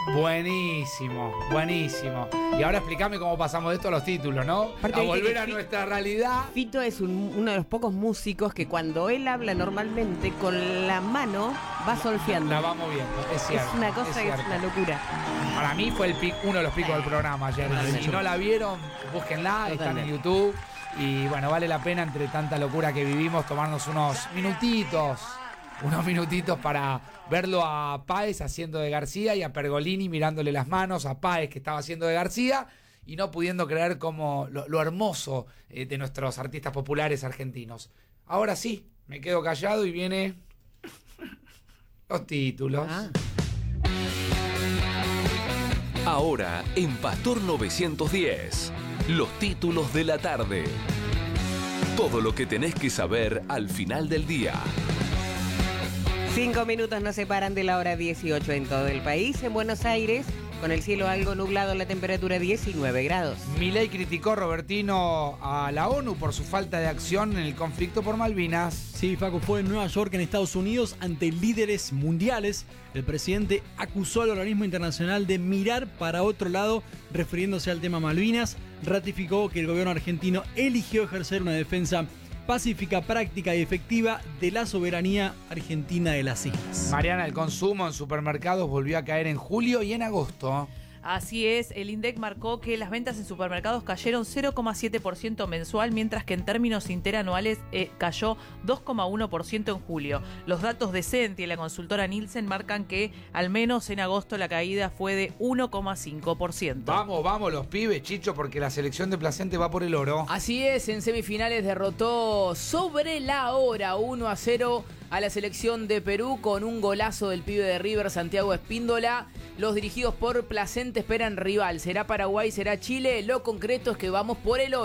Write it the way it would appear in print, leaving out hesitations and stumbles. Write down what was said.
Buenísimo, buenísimo. Y ahora explícame cómo pasamos de esto a los títulos, ¿no? Aparte, A volver a nuestra realidad. Fito es uno de los pocos músicos que cuando él habla normalmente con la mano va solfeando. La va moviendo, es cierto. Es una cosa que es cierto. una locura. Para mí fue uno de los picos del programa ayer. Si no la vieron, búsquenla, están en YouTube. Y bueno, vale la pena entre tanta locura que vivimos tomarnos unos minutitos para verlo a Páez haciendo de García y a Pergolini mirándole las manos a Páez que estaba haciendo de García y no pudiendo creer como lo hermoso de nuestros artistas populares argentinos. Ahora sí, me quedo callado y viene los títulos. Ahora en Pastor 910, los títulos de la tarde. Todo lo que tenés que saber al final del día. 5 minutos nos separan de la hora 18 en todo el país. En Buenos Aires, con el cielo algo nublado, la temperatura 19 grados. Milei criticó, Robertino, a la ONU por su falta de acción en el conflicto por Malvinas. Sí, Facu, fue en Nueva York, en Estados Unidos, ante líderes mundiales. El presidente acusó al organismo internacional de mirar para otro lado, refiriéndose al tema Malvinas. Ratificó que el gobierno argentino eligió ejercer una defensa pacífica, práctica y efectiva de la soberanía argentina de las islas. Mariana, el consumo en supermercados volvió a caer en julio y en agosto. Así es, el INDEC marcó que las ventas en supermercados cayeron 0,7% mensual, mientras que en términos interanuales cayó 2,1% en julio. Los datos de Centi y la consultora Nielsen marcan que al menos en agosto la caída fue de 1,5%. Vamos los pibes, Chicho, porque la selección de Placente va por el oro. Así es, en semifinales derrotó sobre la hora 1-0 a la selección de Perú con un golazo del pibe de River, Santiago Espíndola. Los dirigidos por Placente esperan rival. ¿Será Paraguay? ¿Será Chile? Lo concreto es que vamos por el oro.